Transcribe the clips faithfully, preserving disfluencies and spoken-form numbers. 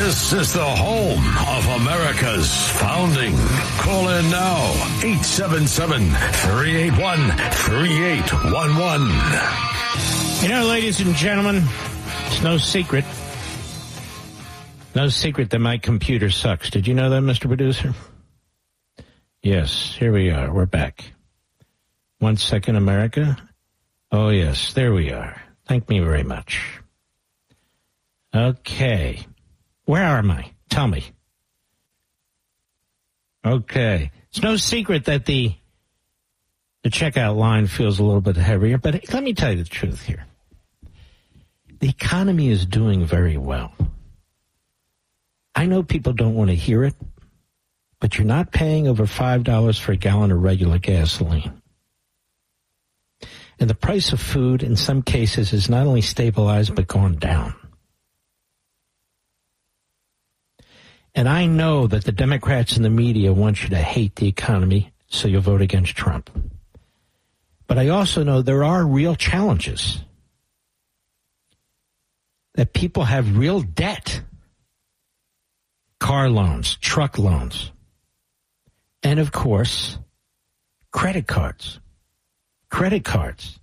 This is the home of America's founding. Call in now, eight seven seven, three eight one, three eight one one. You know, ladies and gentlemen, it's no secret. No secret that my computer sucks. Did you know that, Mister Producer? Yes, here we are. We're back. One second, America. Oh, yes, there we are. Thank me very much. Okay. Where am I? Tell me. Okay. It's no secret that the the checkout line feels a little bit heavier, but let me tell you the truth here. The economy is doing very well. I know people don't want to hear it, but you're not paying over five dollars for a gallon of regular gasoline. And the price of food in some cases is not only stabilized, but gone down. And I know that the Democrats and the media want you to hate the economy, so you'll vote against Trump. But I also know there are real challenges. That people have real debt. Car loans, truck loans. And, of course, credit cards. Credit cards.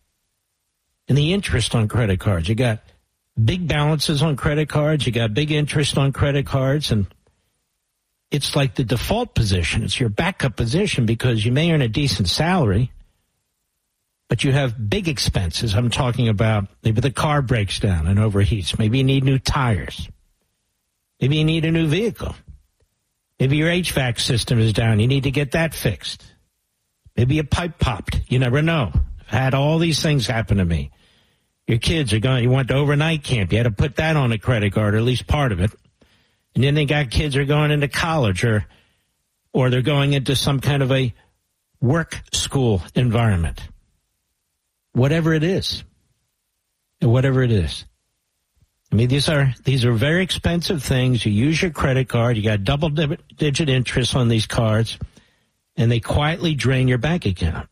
And the interest on credit cards. You got big balances on credit cards. You got big interest on credit cards. And it's like the default position. It's your backup position because you may earn a decent salary, but you have big expenses. I'm talking about maybe the car breaks down and overheats. Maybe you need new tires. Maybe you need a new vehicle. Maybe your H V A C system is down. You need to get that fixed. Maybe a pipe popped. You never know. I've had all these things happen to me. Your kids are going, you went to overnight camp. You had to put that on a credit card, or at least part of it. And then they got kids who are going into college or, or they're going into some kind of a work school environment. Whatever it is. Whatever it is. I mean, these are, these are very expensive things. You use your credit card. You got double digit interest on these cards, and they quietly drain your bank account.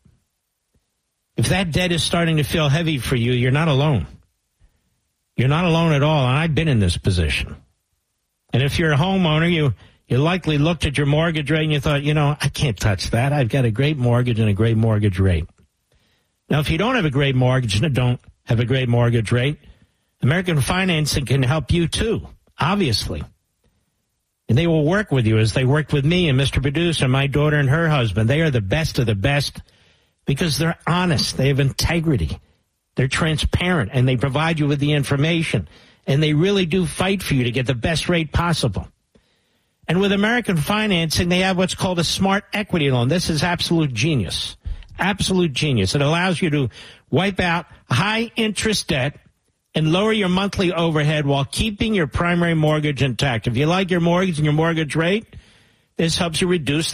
If that debt is starting to feel heavy for you, you're not alone. You're not alone at all, and I've been in this position. And if you're a homeowner, you, you likely looked at your mortgage rate and you thought, you know, I can't touch that. I've got a great mortgage and a great mortgage rate. Now, if you don't have a great mortgage and don't have a great mortgage rate, American Financing can help you too, obviously. And they will work with you as they worked with me and Mister Producer, my daughter and her husband. They are the best of the best because they're honest. They have integrity. They're transparent, and they provide you with the information. And they really do fight for you to get the best rate possible. And with American Financing, they have what's called a smart equity loan. This is absolute genius. Absolute genius. It allows you to wipe out high interest debt and lower your monthly overhead while keeping your primary mortgage intact. If you like your mortgage and your mortgage rate, this helps you reduce